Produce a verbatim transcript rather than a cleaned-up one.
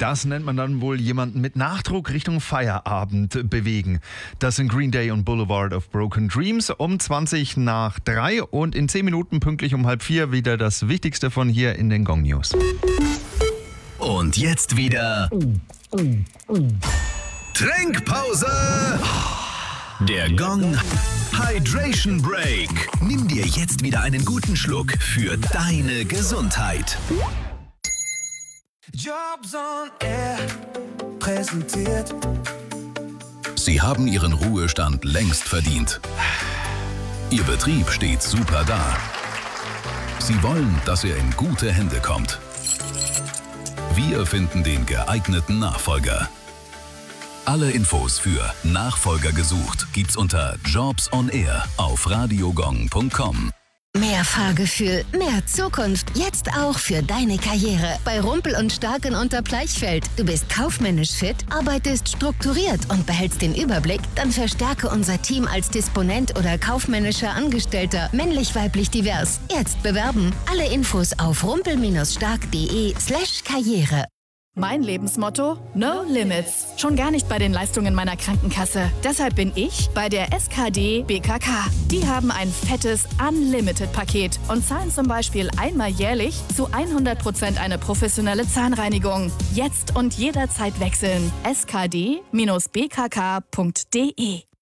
Das nennt man dann wohl jemanden mit Nachdruck Richtung Feierabend bewegen. Das sind Green Day und Boulevard of Broken Dreams um zwanzig nach drei und in zehn Minuten pünktlich um halb vier wieder das Wichtigste von hier in den Gong News. Und jetzt wieder Trinkpause! Der Gong Hydration Break. Nimm dir jetzt wieder einen guten Schluck für deine Gesundheit. Jobs on Air präsentiert. Sie haben Ihren Ruhestand längst verdient. Ihr Betrieb steht super da. Sie wollen, dass er in gute Hände kommt. Wir finden den geeigneten Nachfolger. Alle Infos für Nachfolger gesucht gibt's unter Jobs on Air auf radiogong punkt com. Mehr Fahrgefühl, mehr Zukunft, jetzt auch für deine Karriere. Bei Rumpel und Stark in Unterbleichfeld. Du bist kaufmännisch fit, arbeitest strukturiert und behältst den Überblick? Dann verstärke unser Team als Disponent oder kaufmännischer Angestellter, männlich-weiblich divers. Jetzt bewerben. Alle Infos auf rumpel-stark.de slash Karriere. Mein Lebensmotto? No Limits. Schon gar nicht bei den Leistungen meiner Krankenkasse. Deshalb bin ich bei der S K D B K K. Die haben ein fettes Unlimited-Paket und zahlen zum Beispiel einmal jährlich zu hundert Prozent eine professionelle Zahnreinigung. Jetzt und jederzeit wechseln. S K D B K K punkt de